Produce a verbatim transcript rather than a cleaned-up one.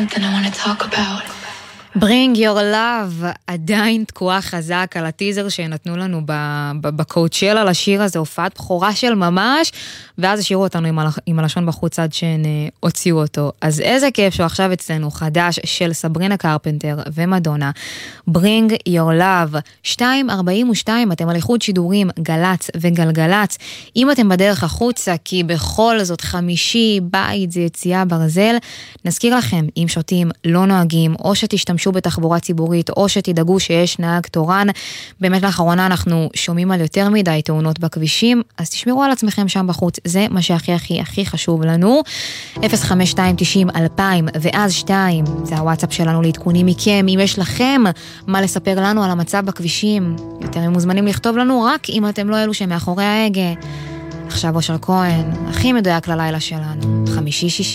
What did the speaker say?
Something I want to talk about. Bring Your Love עדיין תקועה חזק על הטיזר שנתנו לנו בקואוצ'לה לשיר הזה, הופעת בחורה של ממש, ואז השאירו אותנו עם, הלש, עם הלשון בחוץ עד שהן הוציאו אותו. אז איזה כיף שהוא עכשיו אצלנו, חדש של סברינה קרפנטר ומדונה, Bring Your Love, שתיים ארבעים ושתיים, אתם על איחוד שידורים, גלץ וגלגלץ. אם אתם בדרך החוצה, כי בכל זאת חמישי, בית זה יציאה ברזל, נזכיר לכם, אם שותים לא נוהגים, או שתשתמשו בתחבורה ציבורית, או שתדאגו שיש נהג תורן. באמת לאחרונה אנחנו שומעים על יותר מדי תאונות בכבישים, אז תשמרו על עצמכם שם בחוץ, זה מה שהכי הכי הכי חשוב לנו. אפס חמש שתיים תשעים אלפיים ואז שתיים, זה הוואטסאפ שלנו לעדכונים מכם. אם יש לכם מה לספר לנו על המצב בכבישים, יותר מוזמנים לכתוב לנו, רק אם אתם לא אלו שמאחורי ההגה. עכשיו אושר כהן, הכי מדויק ללילה שלנו, חמישי שישי.